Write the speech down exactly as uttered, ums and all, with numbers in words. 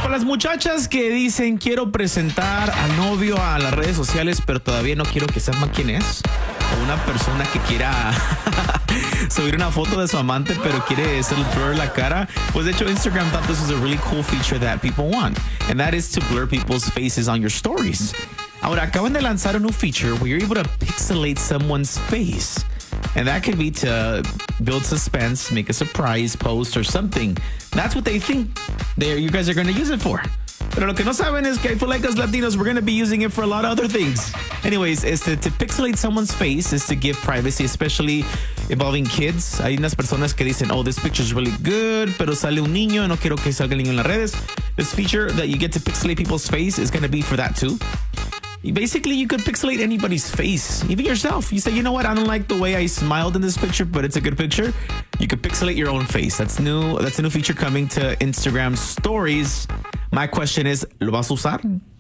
Para las muchachas que dicen quiero presentar al novio a las redes sociales, pero todavía no quiero que sepan quién es. O una persona que quiera subir una foto de su amante, pero quiere hacer blur la cara. Pues de hecho, Instagram thought this was a really cool feature that people want. And that is to blur people's faces on your stories. Ahora, acaban de lanzar a new feature where you're able to pixelate someone's face. And that could be to build suspense, make a surprise post or something. That's what they think they you guys are going to use it for. Pero lo que no saben es que I feel like as Latinos, we're going to be using it for a lot of other things. Anyways, is to, to pixelate someone's face is to give privacy, especially involving kids. Hay unas personas que dicen, oh, this picture is really good, pero sale un niño, no quiero que salga el niño en las redes. This feature that you get to pixelate people's face is going to be for that too. Basically, you could pixelate anybody's face, even yourself. You say, you know what, I don't like the way I smiled in this picture, but it's a good picture. You could pixelate your own face. That's new. That's a new feature coming to Instagram Stories. My question is, ¿lo vas a usar?